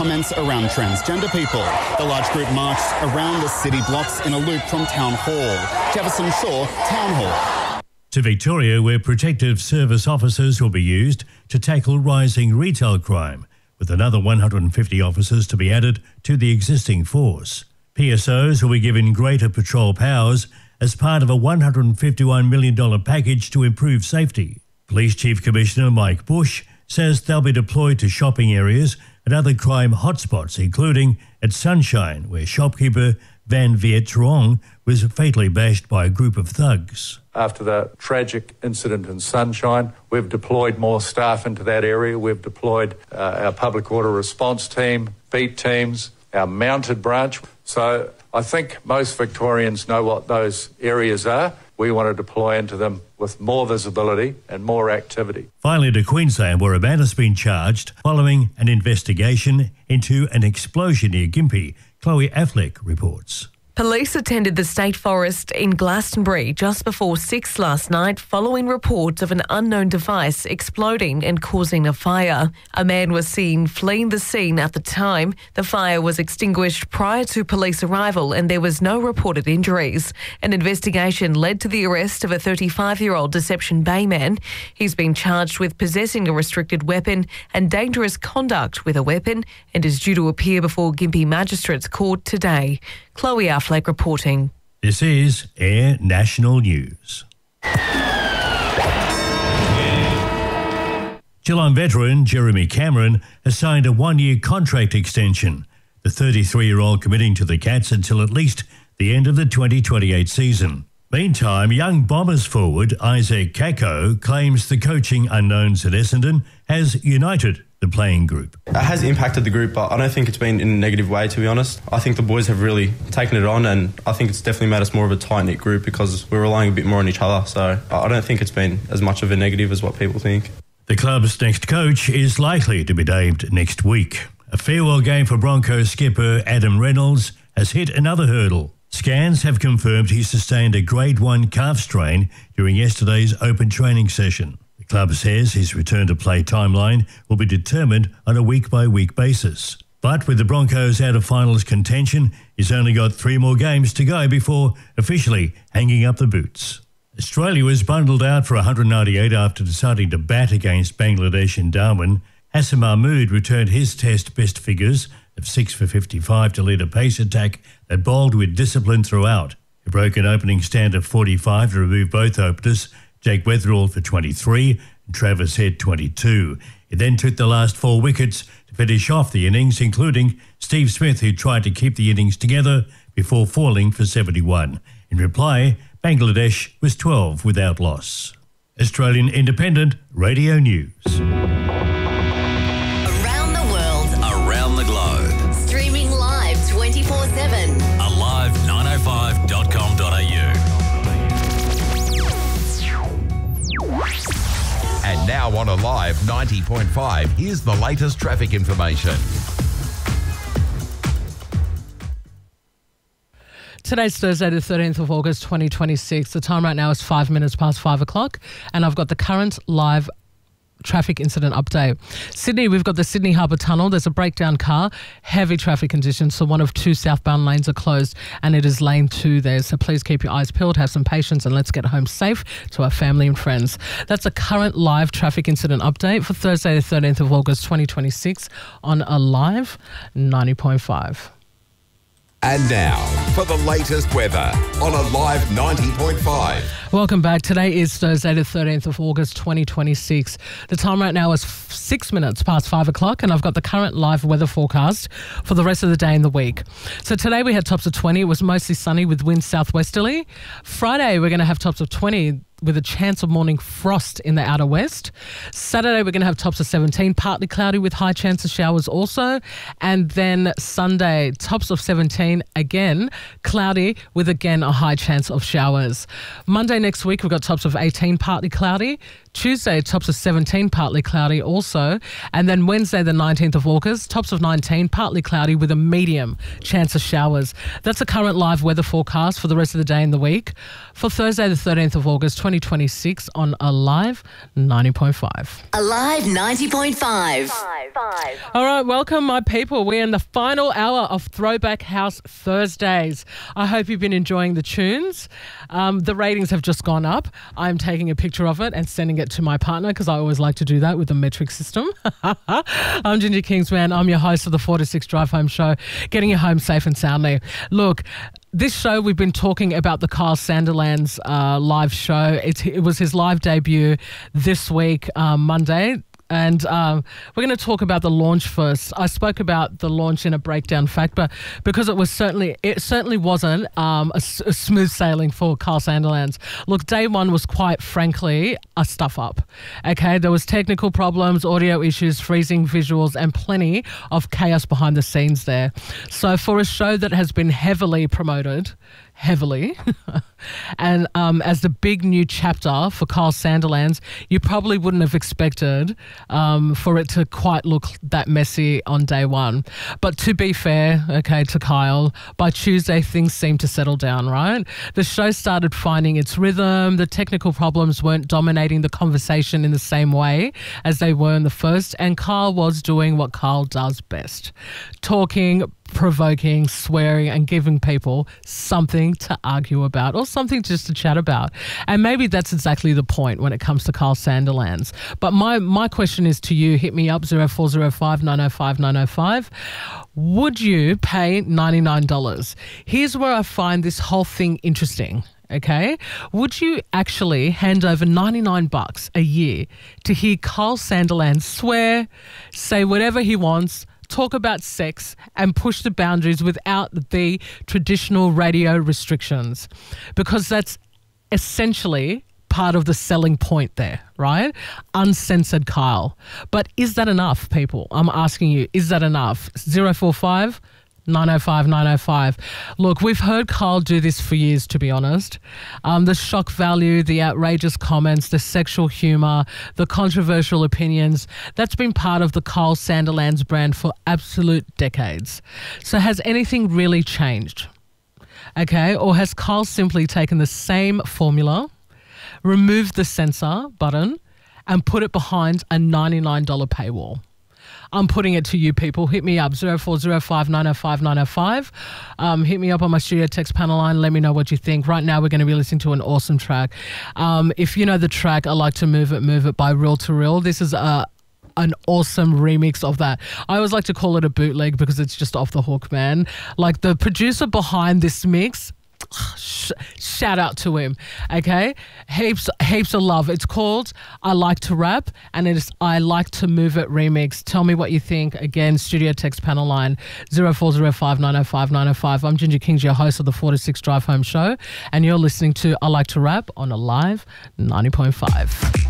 comments around transgender people. The large group marched around the city blocks in a loop from Town Hall. Jefferson Shore, Town Hall. To Victoria, where protective service officers will be used to tackle rising retail crime, with another 150 officers to be added to the existing force. PSOs will be given greater patrol powers as part of a $151 million package to improve safety. Police Chief Commissioner Mike Bush says they'll be deployed to shopping areas and other crime hotspots, including at Sunshine, where shopkeeper Van Viet Truong was fatally bashed by a group of thugs. After the tragic incident in Sunshine, we've deployed more staff into that area. We've deployed our public order response team, beat teams, our mounted branch. So I think most Victorians know what those areas are. We want to deploy into them with more visibility and more activity. Finally, to Queensland, where a man has been charged following an investigation into an explosion near Gympie. Chloe Affleck reports. Police attended the State Forest in Glastonbury just before 6 last night following reports of an unknown device exploding and causing a fire. A man was seen fleeing the scene at the time. The fire was extinguished prior to police arrival and there was no reported injuries. An investigation led to the arrest of a 35-year-old Deception Bay man. He's been charged with possessing a restricted weapon and dangerous conduct with a weapon and is due to appear before Gympie Magistrates Court today. Chloe Affleck reporting. This is Air National News. Geelong veteran Jeremy Cameron has signed a one-year contract extension, the 33-year-old committing to the Cats until at least the end of the 2028 season. Meantime, young Bombers forward Isaac Kako claims the coaching unknowns at Essendon has united the playing group. It has impacted the group, but I don't think it's been in a negative way, to be honest. I think the boys have really taken it on, and I think it's definitely made us more of a tight-knit group because we're relying a bit more on each other. So I don't think it's been as much of a negative as what people think. The club's next coach is likely to be named next week. A farewell game for Broncos skipper Adam Reynolds has hit another hurdle. Scans have confirmed he sustained a Grade 1 calf strain during yesterday's open training session. The club says his return to play timeline will be determined on a week-by-week basis. But with the Broncos out of finals contention, he's only got 3 more games to go before officially hanging up the boots. Australia was bundled out for 198 after deciding to bat against Bangladesh in Darwin. Hassan Mahmood returned his test best figures of 6 for 55 to lead a pace attack that bowled with discipline throughout. He broke an opening stand of 45 to remove both openers, Jake Weatherall for 23 and Travis Head 22. He then took the last 4 wickets to finish off the innings, including Steve Smith, who tried to keep the innings together before falling for 71. In reply, Bangladesh was 12 without loss. Australian Independent Radio News. Around the world, around the globe. Streaming live 24/7. alive905.com.au. And now on Alive 90.5, here's the latest traffic information. Today's Thursday, the 13th of August, 2026. The time right now is 5 minutes past 5 o'clock, and I've got the current live traffic incident update. Sydney, we've got the Sydney Harbour Tunnel. There's a breakdown car, heavy traffic conditions, so one of 2 southbound lanes are closed, and it is lane 2 there. So please keep your eyes peeled, have some patience, and let's get home safe to our family and friends. That's a current live traffic incident update for Thursday, the 13th of August, 2026 on Alive 90.5. And now, for the latest weather on Alive 90.5. Welcome back. Today is Thursday, the 13th of August, 2026. The time right now is 6 minutes past 5 o'clock, and I've got the current live weather forecast for the rest of the day and the week. So today we had tops of 20. It was mostly sunny with winds southwesterly. Friday, we're going to have tops of 20 with a chance of morning frost in the outer west. Saturday, we're going to have tops of 17, partly cloudy with high chance of showers also. And then Sunday, tops of 17, again, cloudy with again a high chance of showers. Monday next week, we've got tops of 18, partly cloudy. Tuesday, tops of 17, partly cloudy also. And then Wednesday, the 19th of August, tops of 19, partly cloudy with a medium chance of showers. That's the current live weather forecast for the rest of the day and the week for Thursday, the 13th of August, 2026 on Alive 90.5. Alive 90.5. All right, welcome, my people. We're in the final hour of Throwback House Thursdays. I hope you've been enjoying the tunes. The ratings have just gone up. I'm taking a picture of it and sending it to my partner because I always like to do that with the metric system. I'm Ginger Kingsman. I'm your host of the 4 to 6 Drive Home Show, getting you home safe and soundly. Look, this show, we've been talking about the Kyle Sandilands live show. It was his live debut this week, Monday. And we're going to talk about the launch first. I spoke about the launch in a breakdown fact, but because it certainly wasn't a smooth sailing for Kyle Sandilands. Look, day one was quite frankly a stuff up. Okay, there was technical problems, audio issues, freezing visuals, and plenty of chaos behind the scenes there. So for a show that has been heavily promoted, and as the big new chapter for Kyle Sandilands, you probably wouldn't have expected for it to quite look that messy on day one. But to be fair, okay, to Kyle, by Tuesday things seemed to settle down, right? The show started finding its rhythm. The technical problems weren't dominating the conversation in the same way as they were in the first, and Kyle was doing what Kyle does best: talking, provoking, swearing, and giving people something to argue about or something just to chat about. And maybe that's exactly the point when it comes to Kyle Sandilands. But my question is to you. Hit me up, 0405 905 905. Would you pay $99? Here's where I find this whole thing interesting. Okay, would you actually hand over $99 a year to hear Kyle Sandilands swear, say whatever he wants, talk about sex, and push the boundaries without the traditional radio restrictions? Because that's essentially part of the selling point there, right? Uncensored Kyle. But is that enough, people? I'm asking you, is that enough? 045 905 905. Look, we've heard Kyle do this for years, to be honest. The shock value, the outrageous comments, the sexual humour, the controversial opinions, that's been part of the Kyle Sandilands brand for absolute decades. So has anything really changed? Okay, or has Kyle simply taken the same formula, removed the censor button, and put it behind a $99 paywall? I'm putting it to you, people. Hit me up, 0405 905 905. Hit me up on my studio text panel line. Let me know what you think. Right now, we're going to be listening to an awesome track. If you know the track, I Like to Move It by Real to Real. This is an awesome remix of that. I always like to call it a bootleg because it's just off the hook, man. Like, the producer behind this mix, shout out to him, okay? Heaps of love. It's called I Like to Rap, and it is I Like to Move It remix. Tell me what you think. Again, studio text panel line 0405 905 905. I'm Ginger Kings, your host of the 4 to 6 Drive Home Show, and you're listening to I Like to Rap on Alive 90.5.